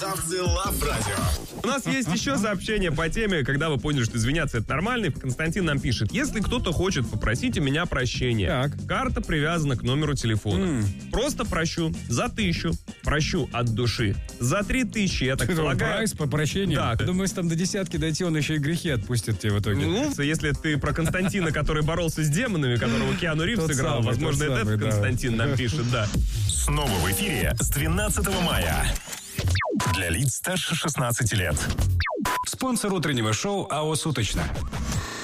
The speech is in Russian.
Лав Радио. У нас есть еще сообщение по теме, когда вы поняли, что извиняться это нормально. Константин нам пишет: если кто-то хочет, попросите меня прощения. Так. Карта привязана к номеру телефона. Просто прощу за 1000. Прощу от души. За 3000, я так полагаю. Прайс по прощению? Да. Думаю, если там до 10 дойти, он еще и грехи отпустит тебе в итоге. Ну, если ты про Константина, который боролся с демонами, которого Киану Ривз Тот сыграл, самый, возможно, тот это самый, да. Константин нам пишет, да. Снова в эфире с 12 мая. Для лиц старше 16 лет. Спонсор утреннего шоу АО «Суточно».